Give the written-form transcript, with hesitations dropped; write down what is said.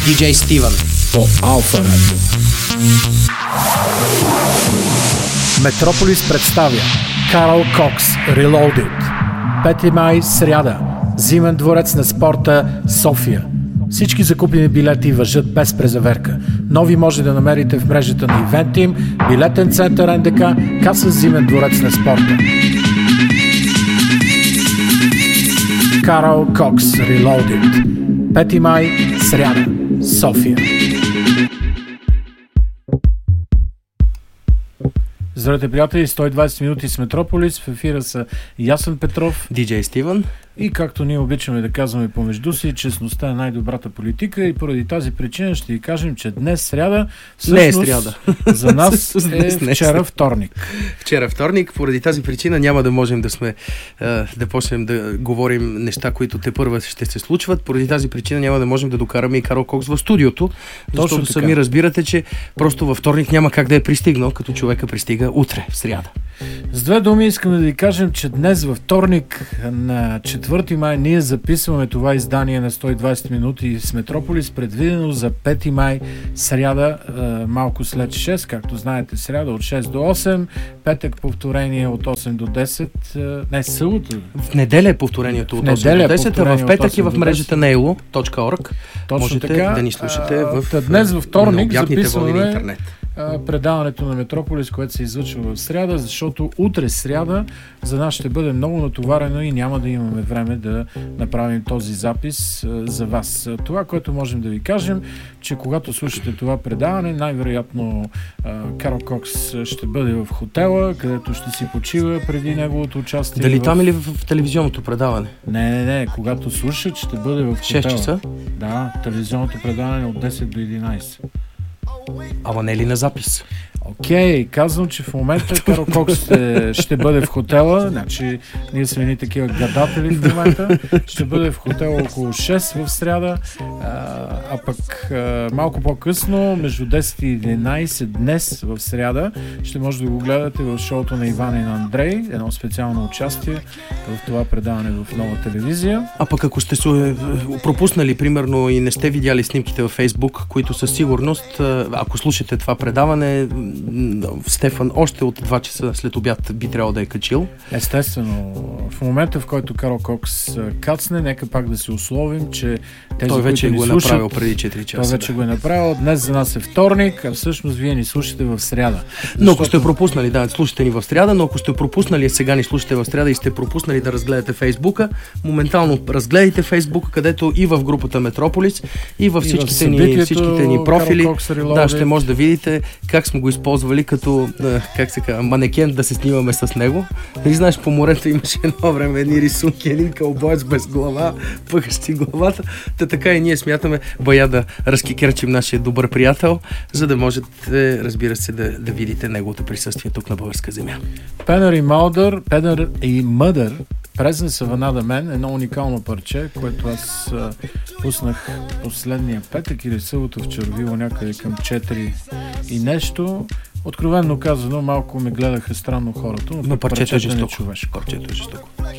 DJ Стивън по Алфа Радио. Метрополис представя Карл Кокс Reloaded. 5 май, сряда. Зимен дворец на спорта, София. Всички закупени билети важат без презаверка. Нови може да намерите в мрежата на Eventim, билетен център НДК, каса Зимен дворец на спорта. Карл Кокс Reloaded. 5 май, сряда. София. Здравейте, приятели! 120 минути с Метрополис. В ефира са Ясен Петров, DJ Стивън. И както ние обичаме да казваме помежду си, честността е най-добрата политика и поради тази причина ще ви кажем, че днес сряда, всъщност, не е сряда. За нас е вчера вторник. Вчера вторник, поради тази причина няма да можем да почнем да говорим неща, които тепърва ще се случват. Поради тази причина няма да можем да докараме и Карл Кокс в студиото, защото сами разбирате, че просто във вторник няма как да е пристигнал, като човека пристига утре, в сряда. С две думи искам да ви кажем, че днес във вторник на 4 май ние записваме това издание на 120 минути с Метрополис, предвидено за 5 май, сряда, малко след 6, както знаете, сряда от 6 до 8, петък повторение от 8 до 10, не, събота. В неделя е повторението от 8 до 10, а в петък и в мрежата на elo.org можете така, да ни слушате днес във вторник записваме на интернет. Предаването на Метрополис, което се излъчва в сряда, защото утре сряда за нас ще бъде много натоварено и няма да имаме време да направим този запис за вас. Това, което можем да ви кажем, че когато слушате това предаване, най-вероятно Карл Кокс ще бъде в хотела, където ще си почива преди неговото участие. Дали там или в телевизионното предаване? Не. Когато слушат, ще бъде в хотела. 6 часа? Да, телевизионното предаване от 10 до 11. Ама не е ли на запис? Окей, казвам, че в момента Карл Кокс ще бъде в хотела, значи ние сме ни такива гадатели в момента, ще бъде в хотела около 6 в сряда, а пък малко по-късно, между 10 и 11 днес в сряда, ще може да го гледате в шоуто на Иван и на Андрей, едно специално участие в това предаване в Нова телевизия. А пък ако сте се пропуснали, примерно, и не сте видяли снимките във Фейсбук, които със сигурност, ако слушате това предаване, Стефан още от 2 часа след обяд би трябвало да е качил. Естествено, в момента, в който Карл Кокс кацне, нека пак да се условим, че тези, той вече които го е направил преди 4 часа. Той вече го е направил. Днес за нас е вторник, а всъщност вие ни слушате в сряда. Но ако сте пропуснали, слушате ни в сряда, но ако сте пропуснали, сега ни слушате в сряда и сте пропуснали да разгледате Фейсбука, моментално разгледайте Фейсбука, където и в групата Метрополис, и във всичките ни профили, ще може да видите как сме го използвали като, манекен да се снимаме с него. И знаеш, по морето имаше едно време едни рисунки, един кълбоец без глава, пъхащи главата. Така и ние смятаме бая да разкикерчим нашия добър приятел, за да можете, разбира се, да видите неговото присъствие тук на българска земя. Пенър и Мъдър Presence of Another Man, едно уникално парче, което аз пуснах последния петък или събота в Червило някъде към 4 и нещо. Откровенно казано, малко ме гледаха странно хората, но парчето е жестоко. Парчето е жестоко.